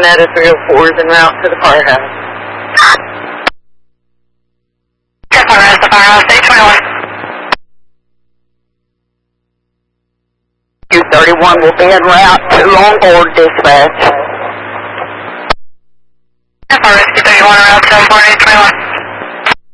Netta 304 is en route to the firehouse. Step on rest, the firehouse, 821. Q31 will be en route to Longboard dispatch. Step on rest, Q31 en route to Longboard, 821.